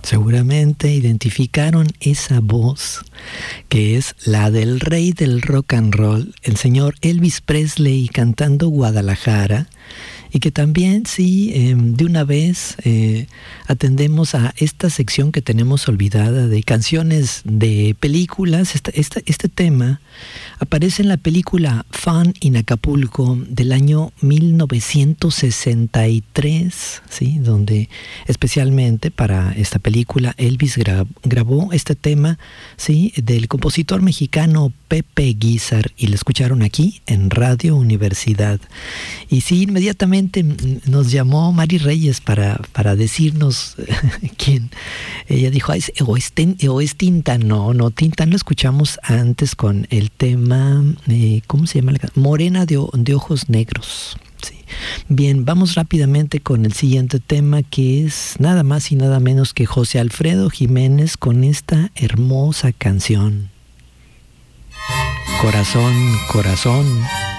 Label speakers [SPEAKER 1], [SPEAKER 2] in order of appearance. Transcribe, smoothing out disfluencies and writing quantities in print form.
[SPEAKER 1] Seguramente identificaron esa voz, que es la del rey del rock and roll, el señor Elvis Presley, cantando Guadalajara, y que también, sí, de una vez atendemos a esta sección que tenemos olvidada de canciones de películas. Este tema aparece en la película Fun in Acapulco del año 1963, ¿sí? Donde especialmente para esta película Elvis grabó este tema, ¿sí? Del compositor mexicano Pepe Guizar, y lo escucharon aquí en Radio Universidad. Y sí, inmediatamente nos llamó Mari Reyes para decirnos quién. Ella dijo, o es Tintán. No, Tintán lo escuchamos antes con el tema, ¿cómo se llama? Morena de ojos negros. Sí. Bien, vamos rápidamente con el siguiente tema, que es nada más y nada menos que José Alfredo Jiménez con esta hermosa canción. Corazón, corazón.